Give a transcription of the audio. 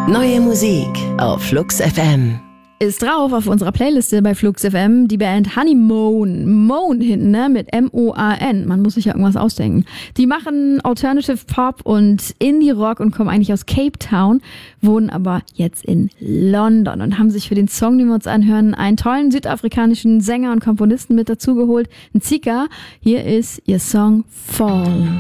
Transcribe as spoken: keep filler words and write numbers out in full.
Neue Musik auf Flux F M. Ist drauf auf unserer Playliste bei Flux F M die Band Honeymoon. Moan hinten, ne? Mit M O A N. Man muss sich ja irgendwas ausdenken. Die machen Alternative Pop und Indie Rock und kommen eigentlich aus Cape Town, wohnen aber jetzt in London und haben sich für den Song, den wir uns anhören, einen tollen südafrikanischen Sänger und Komponisten mit dazugeholt, einen Zika. Hier ist ihr Song Fall.